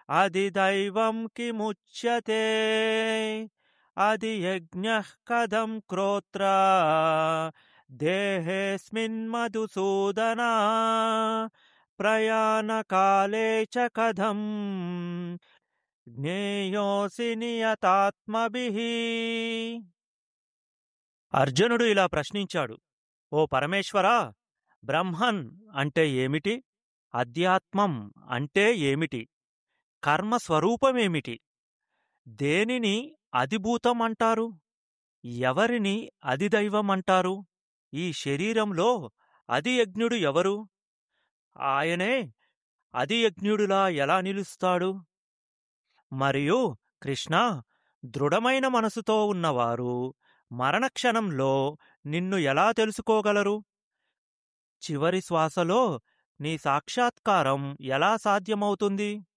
అధిదైవం కిముచ్యతే అధియజ్ఞః కథం క్రోత్ర దేహేస్మిన్ మధుసూదన ప్రయాణకాలే చ కథం జ్ఞేయోసి నియతాత్మభిః. అర్జునుడు ఇలా ప్రశ్నించాడు: ఓ పరమేశ్వరా, బ్రహ్మన్ అంటే ఏమిటి? అధ్యాత్మం అంటే ఏమిటి? కర్మస్వరూపమేమిటి? దేనిని అధిభూతం అంటారు? ఎవరిని అధిదైవం అంటారు? ఈ శరీరంలో అధియజ్ఞుడు ఎవరు? ఆయనే అధియజ్ఞుడులా ఎలా నిలుస్తాడు? మరియు కృష్ణా, దృఢమైన మనసుతో ఉన్నవారు మరణక్షణంలో నిన్ను ఎలా తెలుసుకోగలరు? చివరి శ్వాసలో నీ సాక్షాత్కారం ఎలా సాధ్యమవుతుంది?